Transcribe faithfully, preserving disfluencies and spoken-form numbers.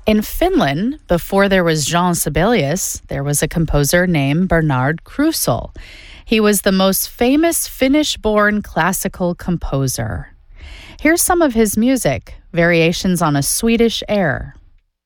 In Finland, before there was Jean Sibelius, there was a composer named Bernard Krusel. He was the most famous Finnish-born classical composer. Here's some of his music, variations on a Swedish air.